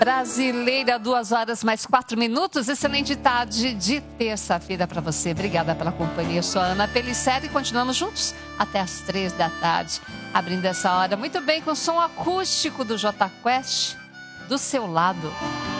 Brasileira, 2h mais 4. Excelente tarde de terça-feira para você. Obrigada pela companhia. Eu sou a Ana Pelisseri e continuamos juntos até as 3 da tarde. Abrindo essa hora muito bem com o som acústico do Jota Quest do seu lado.